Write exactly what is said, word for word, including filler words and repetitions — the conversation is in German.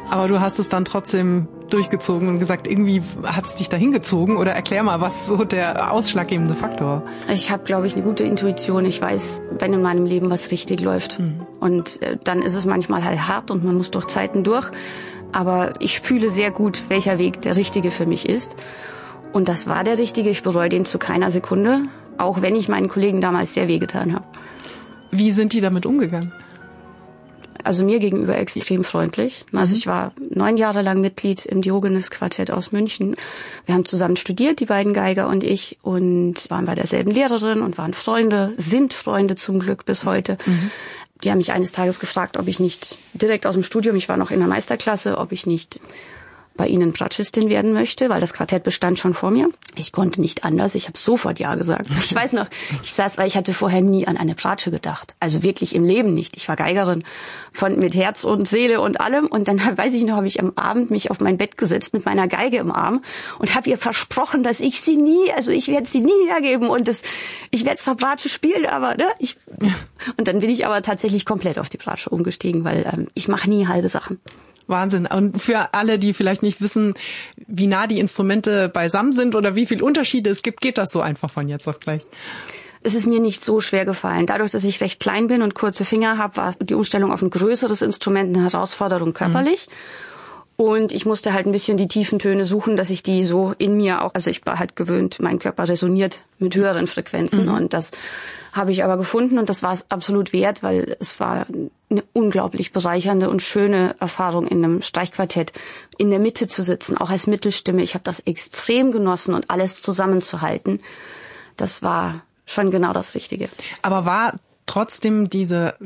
Aber du hast es dann trotzdem durchgezogen und gesagt, irgendwie hat es dich dahin gezogen. Oder erklär mal, was so der ausschlaggebende Faktor? Ich habe, glaube ich, eine gute Intuition. Ich weiß, wenn in meinem Leben was richtig läuft. Mhm. Und äh, dann ist es manchmal halt hart und man muss durch Zeiten durch. Aber ich fühle sehr gut, welcher Weg der richtige für mich ist. Und das war der richtige. Ich bereue den zu keiner Sekunde, auch wenn ich meinen Kollegen damals sehr wehgetan habe. Wie sind die damit umgegangen? Also mir gegenüber extrem freundlich. Also ich war neun Jahre lang Mitglied im Diogenes-Quartett aus München. Wir haben zusammen studiert, die beiden Geiger und ich, und waren bei derselben Lehrerin und waren Freunde, sind Freunde zum Glück bis heute. Mhm. Die haben mich eines Tages gefragt, ob ich nicht direkt aus dem Studium, ich war noch in der Meisterklasse, ob ich nicht bei ihnen Bratschistin werden möchte, weil das Quartett bestand schon vor mir. Ich konnte nicht anders, ich habe sofort ja gesagt. Ich weiß noch, ich saß, weil ich hatte vorher nie an eine Bratsche gedacht. Also wirklich im Leben nicht. Ich war Geigerin von mit Herz und Seele und allem. Und dann weiß ich noch, habe ich am Abend mich auf mein Bett gesetzt mit meiner Geige im Arm und habe ihr versprochen, dass ich sie nie, also ich werde sie nie hergeben und das, ich werde zwar Bratsche spielen, aber ne, ich. Und dann bin ich aber tatsächlich komplett auf die Bratsche umgestiegen, weil ähm, ich mache nie halbe Sachen. Wahnsinn. Und für alle, die vielleicht nicht wissen, wie nah die Instrumente beisammen sind oder wie viel Unterschiede es gibt, geht das so einfach von jetzt auf gleich? Es ist mir nicht so schwer gefallen. Dadurch, dass ich recht klein bin und kurze Finger habe, war die Umstellung auf ein größeres Instrument eine Herausforderung körperlich. Mhm. Und ich musste halt ein bisschen die tiefen Töne suchen, dass ich die so in mir auch, also ich war halt gewöhnt, mein Körper resoniert mit höheren Frequenzen. Mhm. Und das habe ich aber gefunden und das war es absolut wert, weil es war eine unglaublich bereichernde und schöne Erfahrung, in einem Streichquartett in der Mitte zu sitzen, auch als Mittelstimme. Ich habe das extrem genossen und alles zusammenzuhalten. Das war schon genau das Richtige. Aber war trotzdem diese